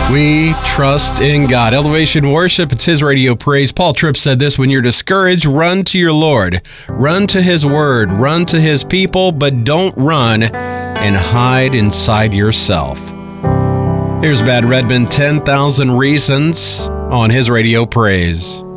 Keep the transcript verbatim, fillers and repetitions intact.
We trust in God. Elevation Worship, it's His radio praise. Paul Tripp said this: when you're discouraged, run to your Lord. Run to His Word. Run to His people, but don't run and hide inside yourself. Here's Bad Redman, ten thousand Reasons on His radio praise.